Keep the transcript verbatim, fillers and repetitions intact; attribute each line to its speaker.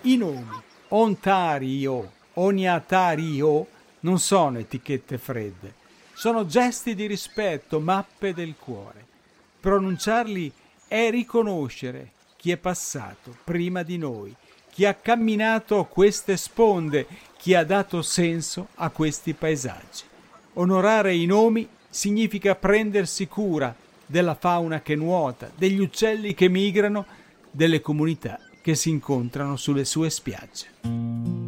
Speaker 1: I nomi Ontario, Oniatario non sono etichette fredde, sono gesti di rispetto, mappe del cuore. Pronunciarli è riconoscere chi è passato prima di noi, chi ha camminato queste sponde, chi ha dato senso a questi paesaggi. Onorare i nomi significa prendersi cura della fauna che nuota, degli uccelli che migrano, delle comunità che si incontrano sulle sue spiagge.